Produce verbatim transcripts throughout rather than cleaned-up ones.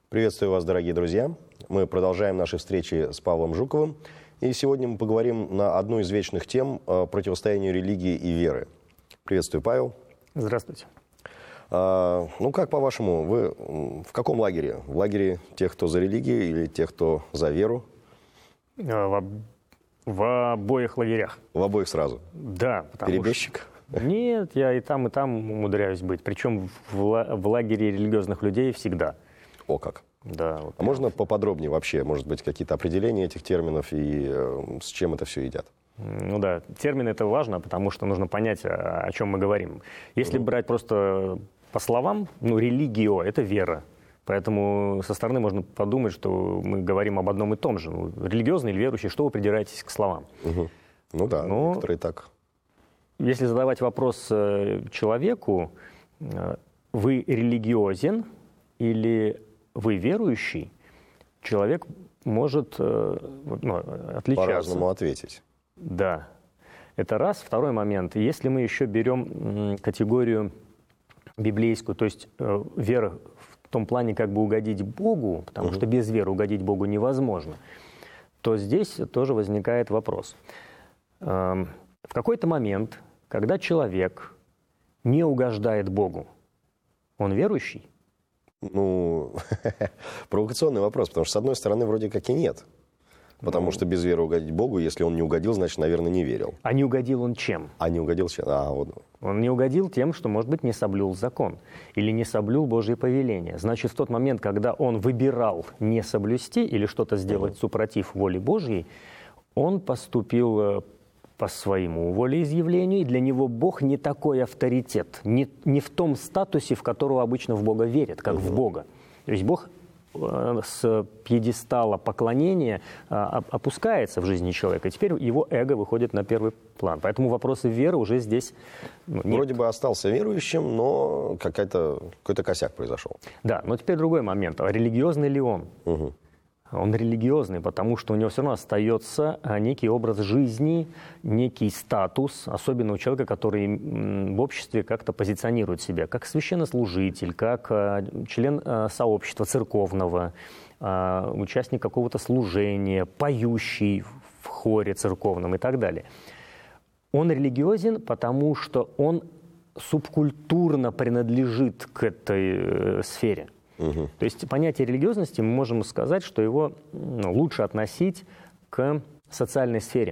Приветствую вас, дорогие друзья. Мы продолжаем наши встречи с Павлом Жуковым. И сегодня мы поговорим на одну из вечных тем противостояния религии и веры. Приветствую, Павел. Здравствуйте. А, ну, как по-вашему, вы в каком лагере? В лагере тех, кто за религию, или тех, кто за веру? В, в обоих лагерях. В обоих сразу? Да. Перебежчик? Что... Нет, я и там, и там умудряюсь быть. Причем в, в лагере религиозных людей всегда. О как. Да, вот а можно поподробнее вообще, может быть, какие-то определения этих терминов и э, с чем это все едят? Ну да, термины это важно, потому что нужно понять, о, о чем мы говорим. Если mm-hmm. брать просто по словам, ну, религио – это вера. Поэтому со стороны можно подумать, что мы говорим об одном и том же. Ну, религиозный или верующий, что вы придираетесь к словам? Mm-hmm. Ну да, Но, некоторые так. Если задавать вопрос человеку, вы религиозен или вы верующий, человек может ну, отличаться. По-разному ответить. Да. Это раз. Второй момент. Если мы еще берем категорию библейскую, то есть вера в том плане, как бы угодить Богу, потому угу. что без веры угодить Богу невозможно, то здесь тоже возникает вопрос. В какой-то момент, когда человек не угождает Богу, он верующий? Ну, провокационный вопрос, потому что, с одной стороны, вроде как и нет. Потому ну, что без веры угодить Богу, если он не угодил, значит, наверное, не верил. А не угодил он чем? А не угодил чем? А, вот. Он не угодил тем, что, может быть, не соблюл закон или не соблюл Божье повеление. Значит, в тот момент, когда он выбирал не соблюсти или что-то сделать uh-huh. супротив воли Божьей, он поступил по своему волеизъявлению, и для него Бог не такой авторитет, не, не в том статусе, в которого обычно в Бога верят, как uh-huh. в Бога. То есть Бог с пьедестала поклонения опускается в жизни человека, и теперь его эго выходит на первый план. Поэтому вопросы веры уже здесь ну, нет. Вроде бы остался верующим, но какая-то, какой-то косяк произошел. Да, но теперь другой момент. Религиозный ли он? Угу. Он религиозный, потому что у него все равно остается некий образ жизни, некий статус, особенно у человека, который в обществе как-то позиционирует себя как священнослужитель, как член сообщества церковного, участник какого-то служения, поющий в хоре церковном и так далее. Он религиозен, потому что он субкультурно принадлежит к этой сфере. Угу. То есть понятие религиозности мы можем сказать, что его ну, лучше относить к социальной сфере.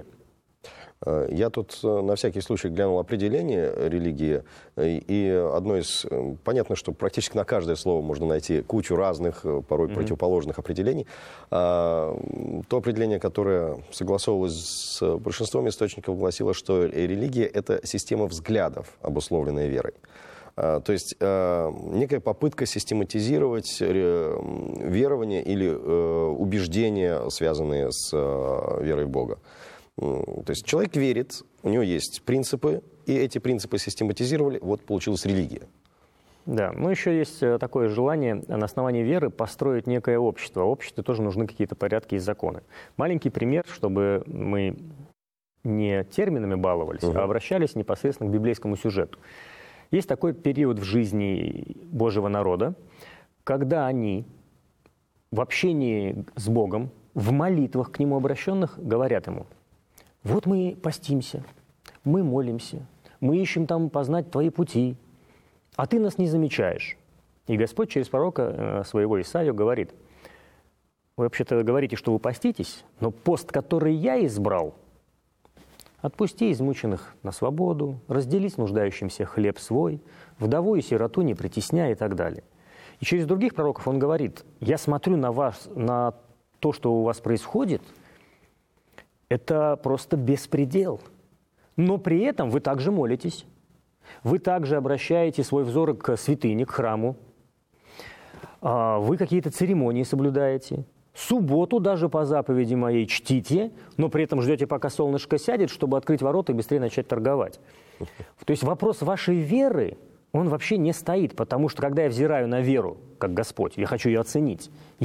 Я тут на всякий случай глянул определение религии, и одно из... Понятно, что практически на каждое слово можно найти кучу разных, порой mm-hmm. противоположных определений. То определение, которое согласовывалось с большинством источников, гласило, что религия — это система взглядов, обусловленная верой. То есть некая попытка систематизировать верования или убеждения, связанные с верой в Бога. То есть человек верит, у него есть принципы, и эти принципы систематизировали, вот получилась религия. Да, но еще есть такое желание на основании веры построить некое общество. В обществе тоже нужны какие-то порядки и законы. Маленький пример, чтобы мы не терминами баловались, угу. а обращались непосредственно к библейскому сюжету. Есть такой период в жизни Божьего народа, когда они в общении с Богом, в молитвах к Нему обращенных, говорят Ему: вот мы постимся, мы молимся, мы ищем там познать Твои пути, а Ты нас не замечаешь. И Господь через пророка своего Исаию говорит: вы вообще-то говорите, что вы поститесь, но пост, который я избрал, отпусти измученных на свободу, раздели с нуждающимся хлеб свой, вдову и сироту не притесняй и так далее. И через других пророков он говорит: я смотрю на вас, на то, что у вас происходит, это просто беспредел. Но при этом вы также молитесь, вы также обращаете свой взор к святыне, к храму, вы какие-то церемонии соблюдаете. Субботу даже по заповеди моей чтите, но при этом ждете, пока солнышко сядет, чтобы открыть ворота и быстрее начать торговать. То есть вопрос вашей веры, он вообще не стоит, потому что когда я взираю на веру, как Господь, я хочу ее оценить,